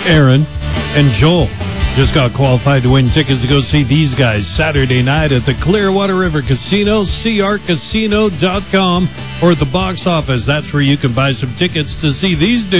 Aaron, and Joel just got qualified to win tickets to go see these guys Saturday night at the Clearwater River Casino, crcasino.com, or at the box office. That's where you can buy some tickets to see these dudes.